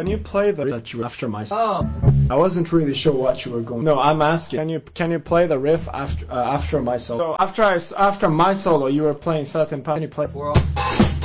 Can you play that riff after my solo? Oh. I wasn't really sure what you were going. No, I'm asking. Can you play the riff after my solo? So after my solo, you were playing certain part. Can you play?